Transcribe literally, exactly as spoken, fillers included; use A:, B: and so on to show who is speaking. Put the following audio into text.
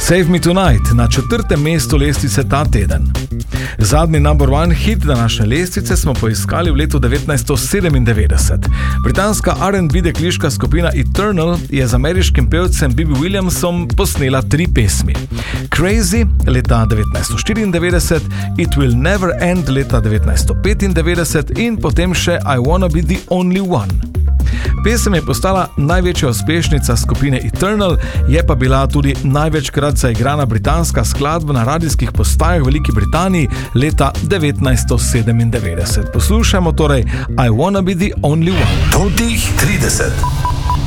A: Save Me Tonight na četrtem mestu lestvice ta teden. Zadnji number one hit današnje lestvice smo poiskali v letu devetnajststo sedemindevetdeset. Britanska R and B dekliška skupina Eternal je z ameriškim pevcem B B Williamsom posnela tri pesmi. Crazy leta devetnajststo štiriindevetdeset, It Will Never End leta devetnajststo petindevetdeset in potem še I Wanna Be The Only One. Pesem je postala največja uspešnica skupine Eternal, je pa bila tudi največkrat zaigrana britanska skladba na radijskih postajah v Veliki Britaniji leta devetnajststo sedemindevetdeset. Poslušajmo torej I Wanna Be The Only One.
B: Top trideset.